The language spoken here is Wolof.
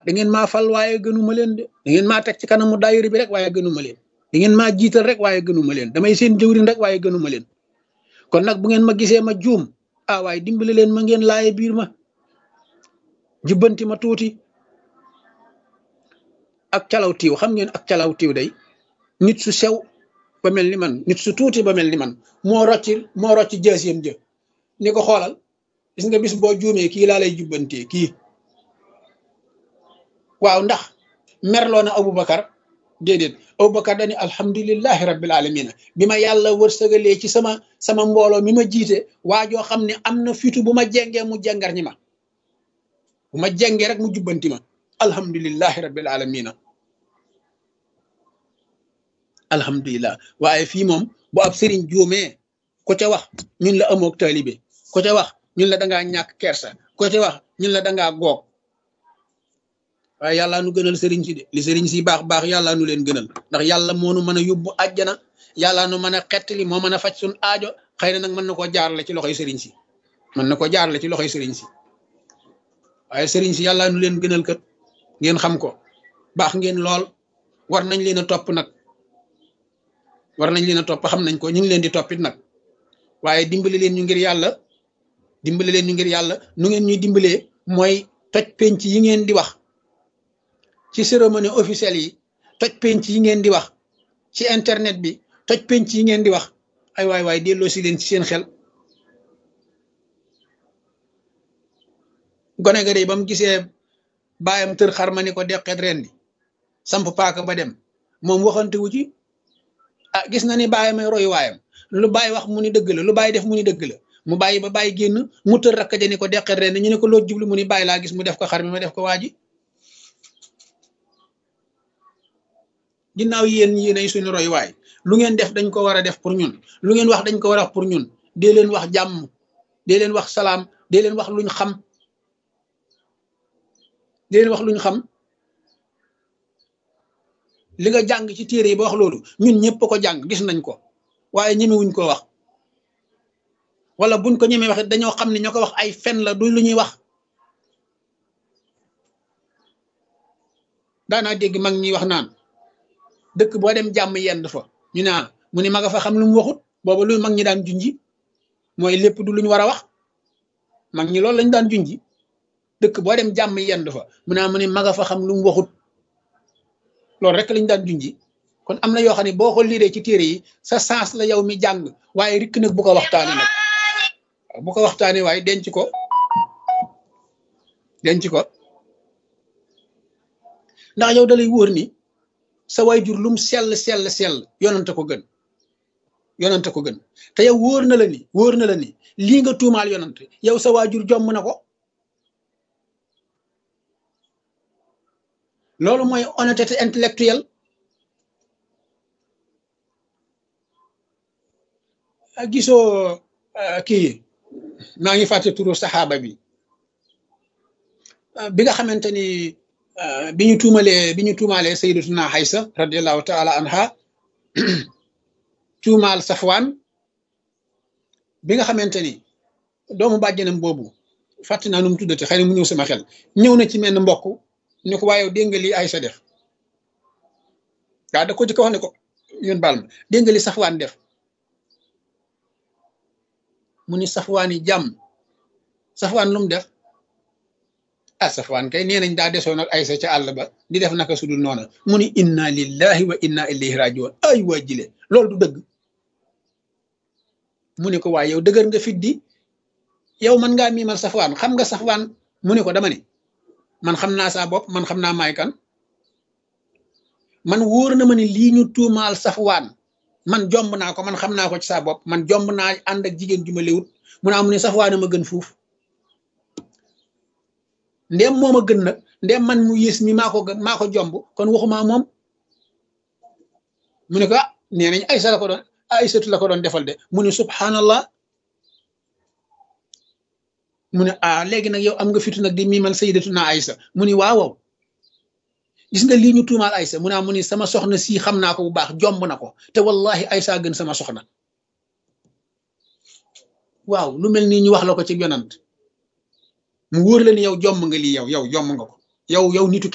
da ngeen maa fal waaye gënuma leen de da ngeen maa teg ci kanamu daayira bi rek waaye gënuma leen da ngeen maa jiital rek waaye gënuma leen damay seen jëwriñ rek waaye gënuma leen kon nag bu ngeen ma gisee ma juum ah waaye dimbali leen ma ngeen laaye biir ma jubbanti ma tuuti ak calaw tiiw xam ngeen ak calaw tiiw day nit su sew ba mel ni man nit su tuuti ba mel ni man moo rocci jaasiyam jë ni ko xoolal gis nga bis boo juumee kii laa lay jubbantee kii waaw ndax merloo na Aboubacar déedéet Aboubacar dani alhamdulillahi rabbil alamina bi ma yàlla wërsëgalee ci sama mbooloo mi ma jiite waajoo xam ne am na fitu bu ma jengee mu jengar ñi ma bu ma jengee rek mu jubbanti ma alhamdulillahi rabbil alamina alhamdulillah waaye fii moom bu ab sëriñ juumee ko ca wax ñun la amook taalibe ko ca wax ñun la dangaa ñàkk kersa ko ca wax ñun la dangaa goog waaye yàlla nu gënal sëriñ si de li sëriñ si baax baax yàlla nu leen gënal ndax yàlla moonu mën a yóbbu àjjana yàlla nu mën a xettali moo mën a faj suñ aajo xëy na nag mën na koo jaarale ci loxoy sëriñ si mën na ko jaarale ci loxoy sëriñ si waaye sëriñ si yàlla nu leen gënal kat ngeen xam ko baax ngeen lool war nañ leen a topp nag war nañ leen a topp xam nañ ko ñu ngi leen di toppit nag waaye dimbali leen ñu ngir yàlla dimbali leen ñu ngir yàlla nu ngeen ñuy dimbalee mooy toj penc yi ngeen di wax ci cérémonie officielle yi toj penc yi ngeen di wax ci internet bi toj penc yi ngeen di wax ay waay delloo si leen ci seen xel gone ga de ba mu gisee baayam tër xar ma ni ko deqeet ren di samp paaka ba dem moom waxante wu ci ah gis na ni bàyyi may royu waayam lu bàyyi wax mu ni dëgg la lu bàyyi def mu ni dëgg la mu bàyyi ba bàyyi génn mu tër rakk ja ni ko deqeet ren ñu ne ko loo jublu mu ni bàyyi laa gis mu def ko xar mi ma def ko waa ji ginnaaw yéen ay suñu roy waay lu ngeen def dañ ko war a def pour ñun lu ngeen wax dañ ko war a wax pour ñun dee leen wax jàmm dee leen wax salaam dee leen wax luñ xam dee leen wax luñ xam li nga jàng ci téere yi ba wax loolu ñun ñëpp ko jàng gis nañ ko waaye ñemewuñ ko wax wala buñ ko ñemee wax dañoo xam ne ñoo ko wax ay fen la du lu ñuy wax daanaa dégg mag ñi wax naan dëkk boo dem jàmm yend fa ñu naan mu ne ma nga fa xam lu mu waxut booba lu mag ñi daan junji mooy lépp du lu ñu war a wax mag ñi loolu lañ daan junji dëkk boo dem jàmm yend fa mu ne ma nga fa xam lu mu waxut loolu rek lañ daan junji kon am na yoo xam ne boo ko liiree ci téere yi sa sens la yow mi jàng waaye rikk nag bu ko waxtaane nag bu ko waxtaane waaye denc ko ndax yow dalay wóor ni sa waajur lum sell yonante ko gën te yow wóor na la ni lii nga tuumaal yonante yow sa waajur jomm na ko loolu mooy honnêteté intellectuelle gisoo kii maa ngi fàtte turu saxaaba bi nga xamante ni bi ñu tuumaalee sayyidatuna Aysa radiyallahu taala anha tuumaal Safwaan bi nga xamante ni doomu bàjjenam boobu fàtte naa nu mu tuddati xëy na mu ñëw sama xel ñëw na ci menn mbokk ni ko waaye dégg nga li Aysa def daa da ko jëkk wax ne ko yéen baal ma dégg nga li Safwaan def mu ni Safwaan yi jàmm Safwaan lu mu def ah Safwaan kay nee nañ daa desoon ak Aysa ca àll ba di def naka sudul noona mu ni inna lillahi wa inna ilayhi rajiun ay waa jile loolu du dëgg mu ne ko waaye yow dëgër nga fit di yow man ngaa miimal Safwaan xam nga Safwaan mu ne ko dama ne man xam naa saa bopp man xam naa maay kan man wóor na ma ne lii ñu tuumaal Safwaan man jomb naa ko man xam naa ko ci saa bopp man jomb naa ànd ak jigéen ju ma léwut mu naa mu ne Safwaan ma gën fuuf ndéem moom a gën nag ndéem man mu yées mi maa ko jomb kon waxuma moom mu ne ko ah nee nañ Aysatu la ko doon defal de mu ne subhanallah mu ne léegi nag yow am nga fitu nag di miimal sayyidatuna Aysa mu ni waaw gis nga lii ñu tuumaal Aysa mu ni sama soxna sii xam naa ko bu baax jomb na ko te wallahi Aysa gën sama soxna waaw lu mel nii ñu wax la ko ci yonant mu wóor la ni yow jomb nga lii yow jomb nga ko yow nitu